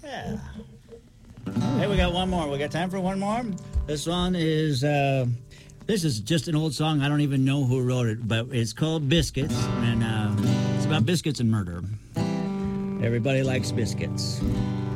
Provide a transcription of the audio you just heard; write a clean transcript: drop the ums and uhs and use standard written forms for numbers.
Yeah. Hey, we got one more. We got time for one more. This one is this is just an old song. I don't even know who wrote it, but it's called Biscuits, and it's about biscuits and murder. Everybody likes biscuits.